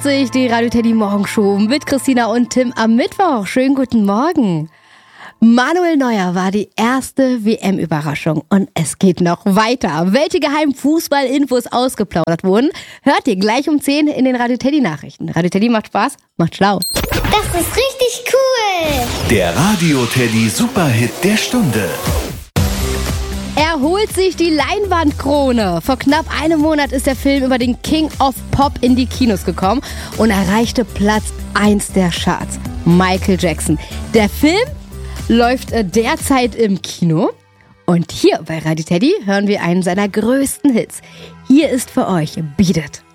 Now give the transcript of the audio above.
sich die Radio Teddy Morgenshow mit Christina und Tim am Mittwoch. Schönen guten Morgen. Manuel Neuer war die erste WM-Überraschung und es geht noch weiter. Welche geheimen Fußballinfos ausgeplaudert wurden, hört ihr gleich um 10 in den Radio Teddy Nachrichten. Radio Teddy macht Spaß, macht schlau. Das ist richtig cool. Der Radio Teddy Superhit der Stunde. Er holt sich die Leinwandkrone. Vor knapp einem Monat ist der Film über den King of Pop in die Kinos gekommen und erreichte Platz 1 der Charts. Michael Jackson. Der Film läuft derzeit im Kino. Und hier bei Radio Teddy hören wir einen seiner größten Hits. Hier ist für euch Beat It.